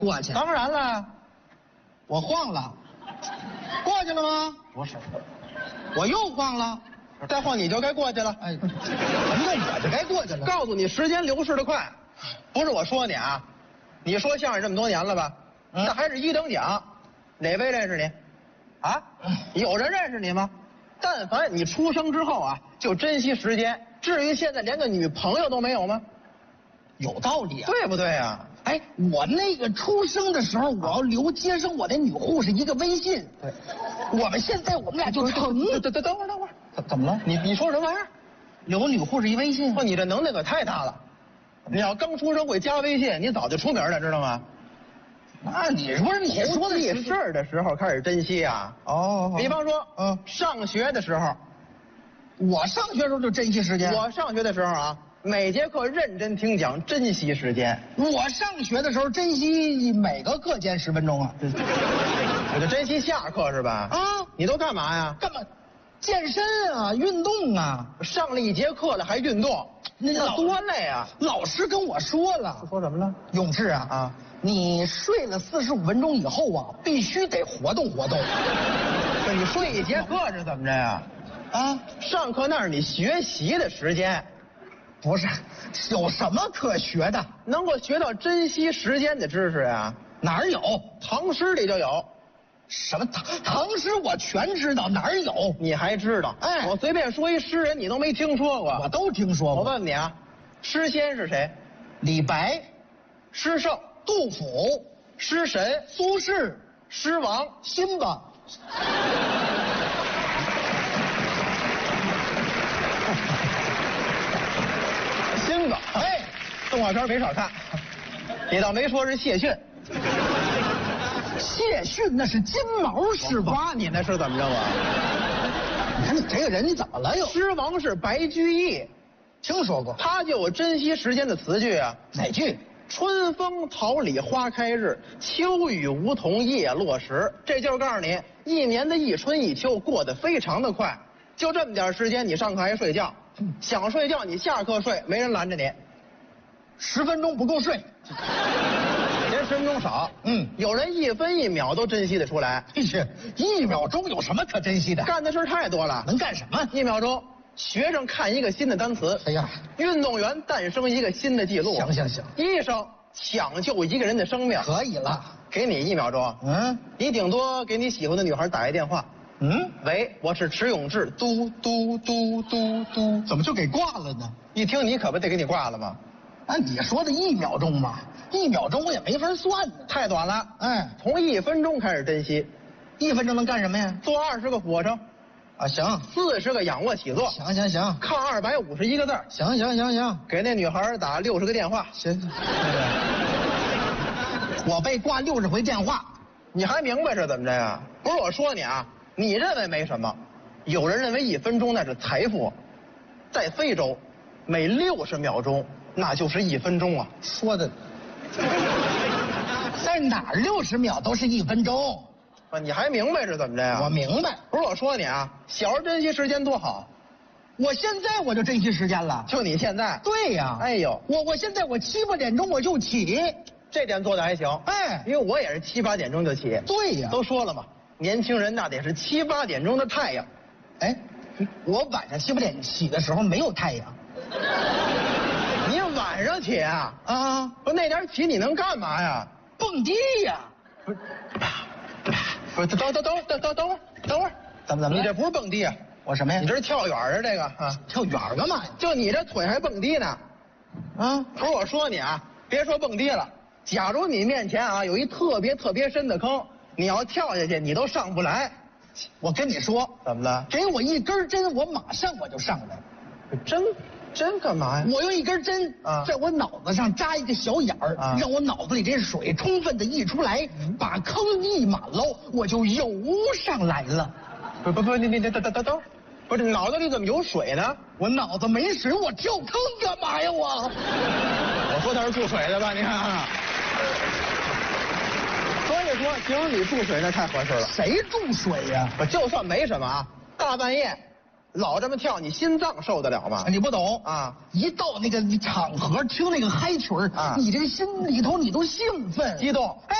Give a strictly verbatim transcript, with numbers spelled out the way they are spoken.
过去。 当然了， 我晃了，过去了吗？ 不是， 我又晃了。 再晃你就该过去了。 哎，什么叫我就该过去了？ 告诉你，时间流逝的快，不是我说你啊，你说相声这么多年了吧？ 嗯、 那还是一等奖，哪位认识你？啊？嗯、有人认识你吗？但凡你出生之后啊，就珍惜时间。至于现在连个女朋友都没有吗？ 有道理啊， 对不对啊？ 哎，我那个出生的时候，我要留接生我那女护士一个微信。 对， 我们现在我们俩就成。 等等等会儿等会儿， 怎怎么了？ 你你说什么玩意儿？ 留女护士一微信？ 哦，你这能耐可太大了！你要刚出生会加微信，你早就出名了，知道吗？ 那你不是你说的记事儿的时候开始珍惜啊？ 哦， 比方说， 嗯， 上学的时候， 我上学的时候就珍惜时间。 我上学的时候啊。每节课认真听讲，珍惜时间。 我上学的时候珍惜每个课间十分钟啊。 我就珍惜下课是吧？ 啊， 你都干嘛呀？ 干嘛？健身啊，运动啊。 上了一节课了还运动，那多累啊！ 老师跟我说了。 说什么了？ 永志啊啊， 你睡了四十五分钟以后啊，必须得活动活动。 你睡一节课是怎么着呀？ 啊， 上课那是你学习的时间。 不是，有什么可学的？ 能够学到珍惜时间的知识啊？ 哪儿有？ 唐诗里就有。 什么唐唐诗我全知道，哪儿有？ 你还知道？ 哎， 我随便说一诗人，你都没听说过。 我都听说过。 我问问你啊，诗仙是谁？ 李白、 诗圣杜甫、 诗神苏轼、 诗王辛巴。 辛巴，哎，动画片没少看，你倒没说是谢逊。 谢逊那是金毛狮吧？ 夸你那是怎么着啊？ 你看你这个人你怎么了又？ 诗王是白居易， 听说过。 他就有珍惜时间的词句啊。 哪句？ 春风桃李花开日，秋雨梧桐叶落时。这就是告诉你，一年的一春一秋过得非常的快。就这么点时间，你上课还睡觉，嗯、想睡觉你下课睡，没人拦着你。 十分钟不够睡， 连十分钟少。 嗯， 有人一分一秒都珍惜得出来。 是，一秒钟有什么可珍惜的？ 干的事太多了。 能干什么？ 一秒钟，学生看一个新的单词。 哎呀， 运动员诞生一个新的记录。 行行行， 医生抢救一个人的生命。 可以了， 给你一秒钟。 嗯， 你顶多给你喜欢的女孩打一电话。 嗯， 喂，我是迟永志，嘟嘟嘟嘟嘟， 怎么就给挂了呢？ 一听你可不得给你挂了吗？ 啊，你说的一秒钟嘛，一秒钟我也没法算呢， 太短了。 哎， 从一分钟开始珍惜， 一分钟能干什么呀？ 做二十个俯卧撑， 啊，行， 四十个仰卧起坐， 行行行， 看二百五十一个字， 行行行行， 给那女孩打六十个电话， 行，我被挂六十回电话， 你还明白是怎么着呀？不是我说你啊。你认为没什么，有人认为一分钟那是财富，在非洲，每六十秒钟那就是一分钟啊！ 说的，在哪儿六十秒都是一分钟？ 啊，你还明白是怎么着呀？ 我明白， 不是我说你啊，小时候珍惜时间多好， 我现在我就珍惜时间了。 就你现在？ 对呀， 哎呦， 我我现在我七八点钟我就起， 这点做的还行。 哎， 因为我也是七八点钟就起。 对呀， 都说了嘛。年轻人那得是七八点钟的太阳， 哎，我晚上七八点起的时候没有太阳。 你晚上起啊？ 啊， 不那点起你能干嘛呀？ 蹦迪呀！ 不是，不是，等等等等等等会儿，等会儿， 怎么怎么？ 你这不是蹦迪啊？ 我什么呀？ 你这是跳远啊？这个啊， 跳远干嘛呀？ 就你这腿还蹦迪呢？ 啊， 不是我说你啊，别说蹦迪了，假如你面前啊有一特别特别深的坑。你要跳下去，你都上不来。 我跟你说， 怎么了？ 给我一根针，我马上我就上来。 针，针干嘛呀？ 我用一根针啊，在我脑子上扎一个小眼儿，啊、让我脑子里这水充分的溢出来，嗯、把坑溢满喽，我就游上来了。 不不不，你你你等等等等，不是脑子里怎么有水呢？ 我脑子没水，我跳坑干嘛呀我？ 我说他是注水的吧？你看。所以说，形容你注水那太合适了。 谁注水呀？ 我就算没什么啊，大半夜， 老这么跳，你心脏受得了吗？ 你不懂啊！ 一到那个场合听那个嗨曲儿， 啊， 你这心里头你都兴奋激动。